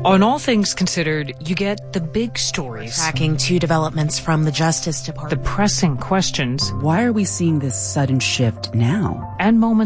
On All Things Considered, you get the big stories, tracking 2 developments from the Justice Department, the pressing questions, why are we seeing this sudden shift now, and moments